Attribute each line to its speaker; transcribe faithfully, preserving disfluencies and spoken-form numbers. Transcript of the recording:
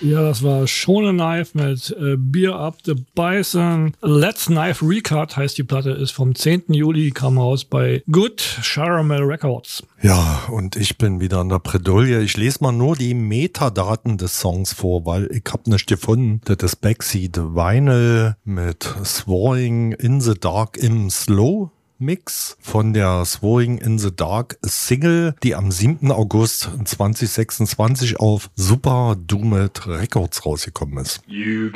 Speaker 1: Ja, das war Shonen Knife mit äh, Beer Up the Bison. Let's Knife Recut heißt die Platte, ist vom zehnten Juli, kam raus bei Good Caramel Records.
Speaker 2: Ja, und ich bin wieder an der Bredouille. Ich lese mal nur die Metadaten des Songs vor, weil ich habe nicht gefunden. Das ist Backseat Vinyl mit Swallowing in the Dark im Slow Mix von der Swallowing in the Dark Single, die am siebten August zweitausendsechsundzwanzig auf Super Doomed Records rausgekommen ist. You